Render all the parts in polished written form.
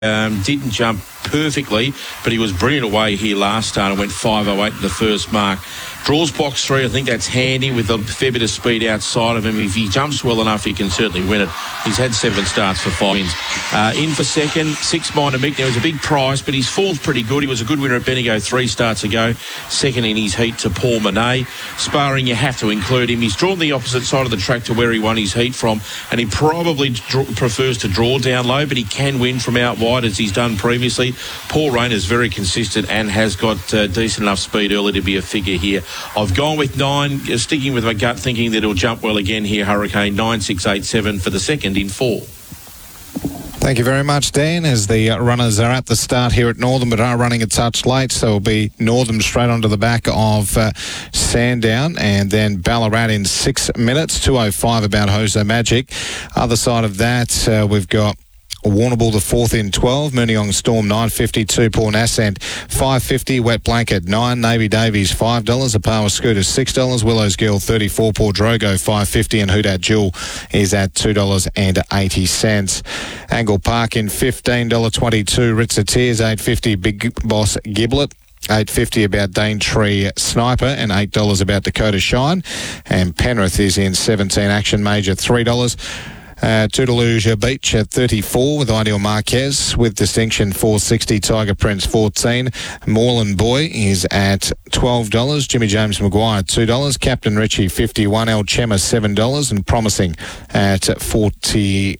Didn't jump perfectly, but he was brilliant away here last start and went 5.08 in the first mark. Draws box 3. I think that's handy with a fair bit of speed outside of him. If he jumps well enough, he can certainly win it. He's had 7 starts for 5 wins. In for second, 6 Minor Mick. Now, it was a big price, but his form's pretty good. He was a good winner at Bendigo 3 starts ago. Second in his heat to Paul Monet. Sparring, you have to include him. He's drawn the opposite side of the track to where he won his heat from, and he probably prefers to draw down low, but he can win from out wide as he's done previously. Paul Rayner's very consistent and has got decent enough speed early to be a figure here. I've gone with 9, sticking with my gut, thinking that he'll jump well again here, Hurricane 9687 for the second in 4. Thank you very much, Dan, as the runners are at the start here at Northern but are running a touch late, so it'll be Northern straight onto the back of Sandown, and then Ballarat in 6 minutes, 2:05 about Jose Magic. Other side of that, we've got Warrnambool the 4th in 12, Mooneyong Storm 9.52, Port Ascent 5.50, Wet Blanket 9, Navy Davies $5, Apawa Scooter $6, Willows Girl 34, Port Drogo 5.50, and Houdat Jewel is at $2.80. Angle Park in $15.22, Ritza Tears 8.50, Big Boss Giblet $8.50 about Daintree Sniper, and $8 about Dakota Shine. And Penrith is in 17, Action Major $3. Tootaloosier Beach at 34 with Ideal Marquez with distinction $4.60, Tiger Prince 14, Moreland Boy is at $12, Jimmy James Maguire $2, Captain Richie 51, El Chema $7, and Promising at $41.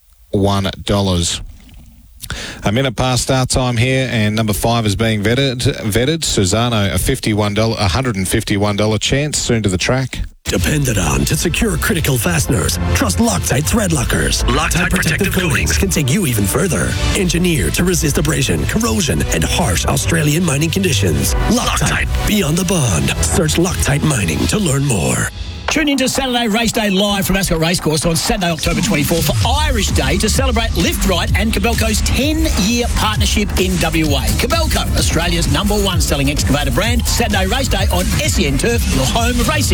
A minute past start time here, and number 5 is being vetted. Susano, a $151 chance, soon to the track. Depended on to secure critical fasteners. Trust Loctite Thread Lockers. Loctite protective coatings can take you even further. Engineered to resist abrasion, corrosion, and harsh Australian mining conditions. Loctite, beyond the bond. Search Loctite Mining to learn more. Tune in to Saturday Race Day live from Ascot Racecourse on Saturday, October 24 for Irish Day to celebrate Lift Right and Kobelco's 10-year partnership in WA. Kobelco, Australia's #1 selling excavator brand. Saturday Race Day on SEN Turf, your home of racing.